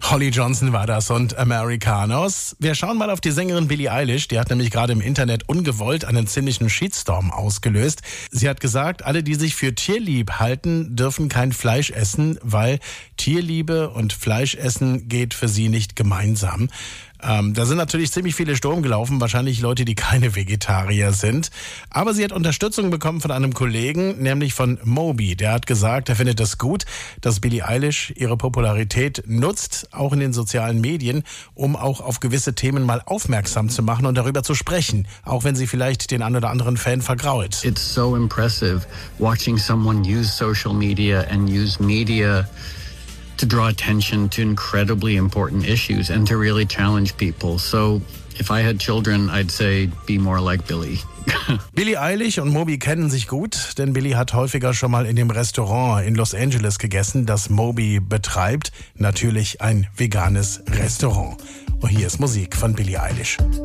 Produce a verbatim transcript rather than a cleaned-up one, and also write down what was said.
Holly Johnson war das und Americanos. Wir schauen mal auf die Sängerin Billie Eilish. Die hat nämlich gerade im Internet ungewollt einen ziemlichen Shitstorm ausgelöst. Sie hat gesagt, alle, die sich für tierlieb halten, dürfen kein Fleisch essen, weil Tierliebe und Fleischessen geht für sie nicht gemeinsam. Ähm, da sind natürlich ziemlich viele Sturm gelaufen, wahrscheinlich Leute, die keine Vegetarier sind. Aber sie hat Unterstützung bekommen von einem Kollegen, nämlich von Moby. Der hat gesagt, er findet es gut, dass Billie Eilish ihre Popularität nutzt, auch in den sozialen Medien, um auch auf gewisse Themen mal aufmerksam zu machen und darüber zu sprechen, auch wenn sie vielleicht den einen oder anderen Fan vergrault. It's so impressive watching someone use social media and use media to draw attention to incredibly important issues and to really challenge people. So if I had children, I'd say be more like Billie. Billie Eilish und Moby kennen sich gut, denn Billie hat häufiger schon mal in dem Restaurant in Los Angeles gegessen, das Moby betreibt. Natürlich ein veganes Restaurant. Und hier ist Musik von Billie Eilish.